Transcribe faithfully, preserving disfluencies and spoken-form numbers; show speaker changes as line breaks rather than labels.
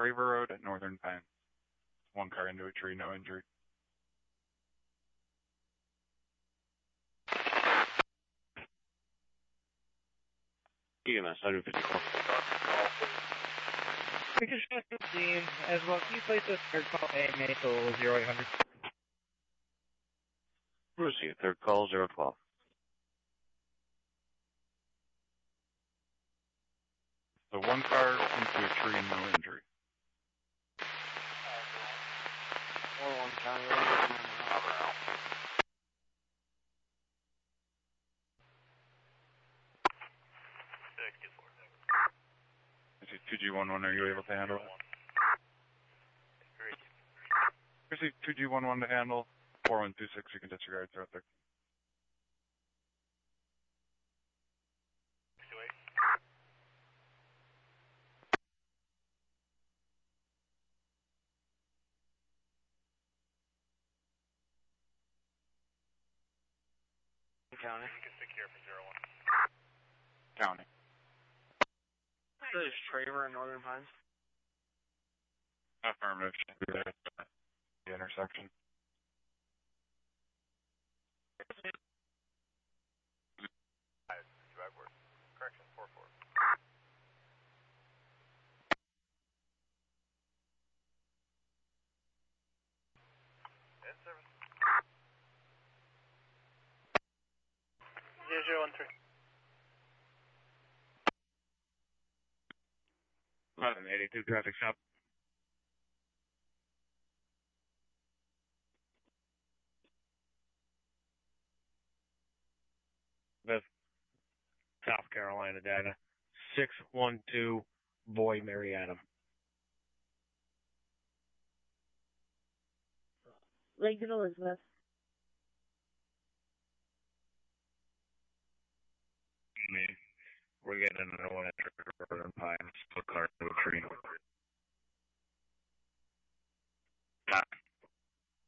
Traver Road at Northern Pines. One car into a tree, no injury.
E M S one fifty-four.
We can check the scene as well. Can you place a third call A M A to zero eight hundred?
Lucy, third call zero twelve.
So one car into a tree, no injury.
four one County.
sixty-four.
This is two G one one, are you able to handle it? This is two G one one to handle. four one two six, you can disregard throughout there.
County.
You can secure for zero one.
County.
This is Traver in Northern Pines.
Affirmative, should be there at the intersection.
Correction, four four. In service. zero zero one three.
eleven eighty-two traffic stop. That's South Carolina data. six one two Boy Mary Adam.
Lincoln Elizabeth.
Me. We're getting another one at Northern Pines.